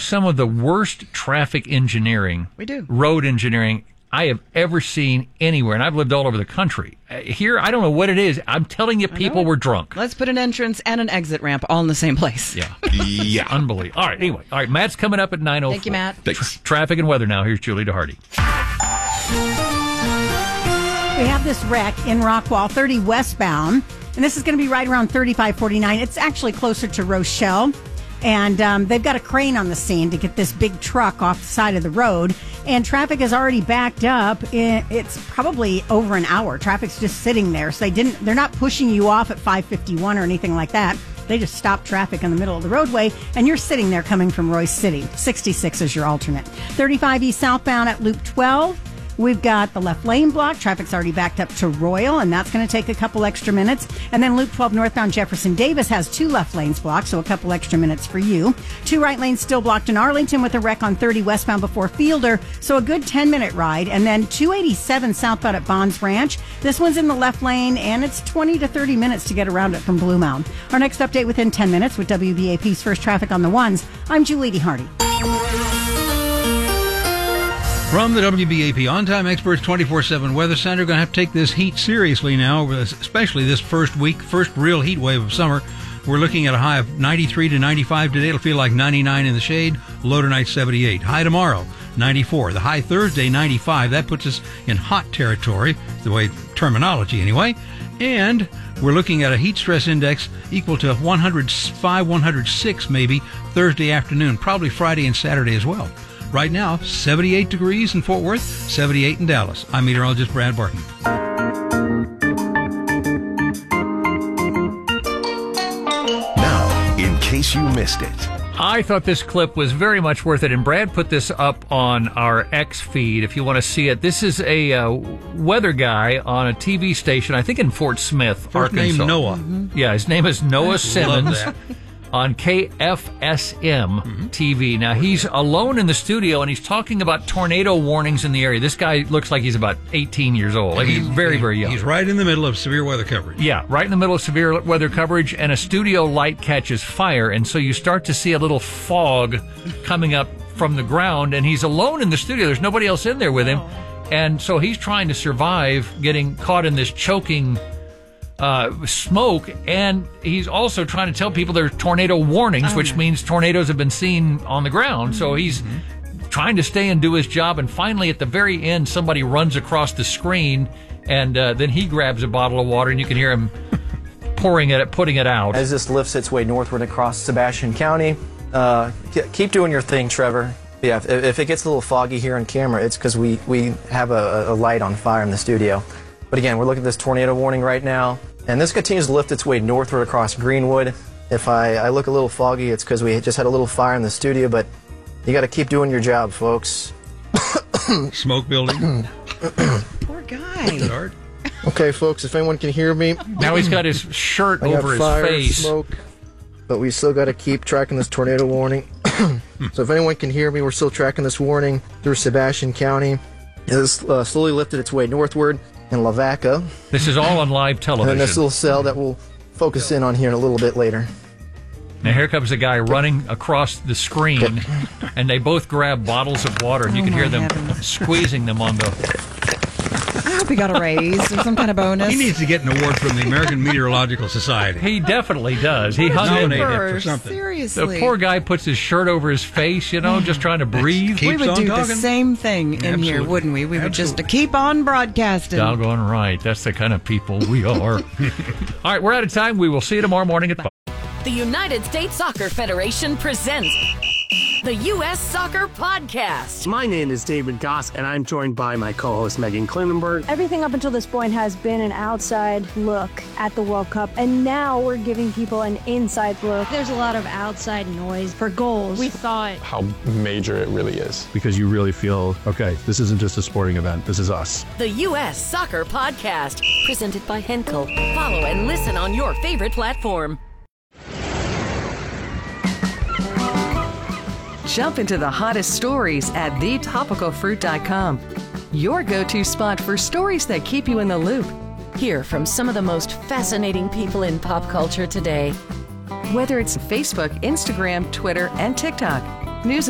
have some of the worst traffic engineering. We do. Road engineering I have ever seen anywhere, and I've lived all over the country. Here, I don't know what it is. I'm telling you, people were drunk. Let's put an entrance and an exit ramp all in the same place. Yeah. Yeah. Unbelievable. All right, anyway. All right, Matt's coming up at 9:04. Thank you, Matt. Traffic and weather now. Here's Julie DeHardy. We have this wreck in Rockwall, 30 westbound, and this is going to be right around 3549. It's actually closer to Rochelle. And they've got a crane on the scene to get this big truck off the side of the road. And traffic is already backed up. It's probably over an hour. Traffic's just sitting there. So they're not pushing you off at 551 or anything like that. They just stopped traffic in the middle of the roadway. And you're sitting there coming from Royce City. 66 is your alternate. 35 east southbound at Loop 12. We've got the left lane block. Traffic's already backed up to Royal, and that's going to take a couple extra minutes. And then Loop 12 northbound Jefferson Davis has 2 left lanes blocked, so a couple extra minutes for you. 2 right lanes still blocked in Arlington with a wreck on 30 westbound before Fielder, so a good 10-minute ride. And then 287 southbound at Bonds Ranch. This one's in the left lane, and it's 20 to 30 minutes to get around it from Blue Mound. Our next update within 10 minutes with WBAP's First Traffic on the Ones. I'm Julie DeHardy. From the WBAP On-Time Experts 24/7 Weather Center, going to have to take this heat seriously now, especially this first week, first real heat wave of summer. We're looking at a high of 93 to 95 today. It'll feel like 99 in the shade. Low tonight 78. High tomorrow 94. The high Thursday 95. That puts us in hot territory, the way terminology anyway. And we're looking at a heat stress index equal to 105, 106 maybe Thursday afternoon, probably Friday and Saturday as well. Right now, 78 degrees in Fort Worth, 78 in Dallas. I'm meteorologist Brad Barton. Now, in case you missed it. I thought this clip was very much worth it, and Brad put this up on our X feed if you want to see it. This is a weather guy on a TV station, I think in Fort Smith, First Arkansas. name Noah. Yeah, his name is Noah Simmons. Love that. On KFSM TV. Now, he's alone in the studio, and he's talking about tornado warnings in the area. This guy looks like he's about 18 years old. Like he's very, very young. He's right in the middle of severe weather coverage. Yeah, right in the middle of severe weather coverage, and a studio light catches fire, and so you start to see a little fog coming up from the ground, and he's alone in the studio. There's nobody else in there with him, and so he's trying to survive getting caught in this choking smoke, and he's also trying to tell people there's tornado warnings, which means tornadoes have been seen on the ground. So he's trying to stay and do his job, and finally at the very end somebody runs across the screen, and then he grabs a bottle of water, and you can hear him putting it out. As this lifts its way northward across Sebastian County, keep doing your thing, Trevor. Yeah, if it gets a little foggy here on camera, it's because we have a light on fire in the studio. But again, we're looking at this tornado warning right now. And this continues to lift its way northward across Greenwood. If I look a little foggy, it's because we just had a little fire in the studio, but you got to keep doing your job, folks. Smoke building. Poor guy. Okay, folks, if anyone can hear me. Now he's got his shirt over his fire, face. Smoke, but we still got to keep tracking this tornado warning. So if anyone can hear me, we're still tracking this warning through Sebastian County. It has slowly lifted its way northward in Lavaca. This is all on live television. And then this little cell that we'll focus in on here in a little bit later. Now here comes a guy running across the screen, and they both grab bottles of water, and you can hear them squeezing them on the... I hope he got a raise or some kind of bonus. He needs to get an award from the American Meteorological Society. He definitely does. He hung in there for something. Seriously. The poor guy puts his shirt over his face, just trying to breathe. We would do talking. the same thing in here, wouldn't we? We would just keep on broadcasting. Doggone right. That's the kind of people we are. All right, we're out of time. We will see you tomorrow morning at 5. The United States Soccer Federation presents the U.S. Soccer Podcast. My name is David Goss, and I'm joined by my co-host Megan Klinenberg. Everything up until this point has been an outside look at the World Cup, and now we're giving people an inside look. There's a lot of outside noise for goals. We thought how major it really is. Because you really feel, okay, this isn't just a sporting event, this is us. The U.S. Soccer Podcast, presented by Henkel. Follow and listen on your favorite platform. Jump into the hottest stories at thetopicalfruit.com. Your go-to spot for stories that keep you in the loop. Hear from some of the most fascinating people in pop culture today. Whether it's Facebook, Instagram, Twitter, and TikTok, news